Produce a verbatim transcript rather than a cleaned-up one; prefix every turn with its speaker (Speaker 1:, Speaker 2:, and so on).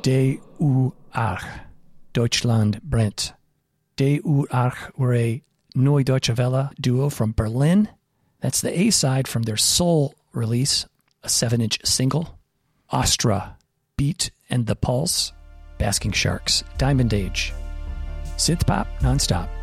Speaker 1: De U Arch, Deutschland Brennt. De U Arch were a Neue Deutsche Welle duo from Berlin. That's the A-side from their Soul release, a seven-inch single. Astra, Beat and the Pulse. Basking Sharks, Diamond Age. Synth pop nonstop.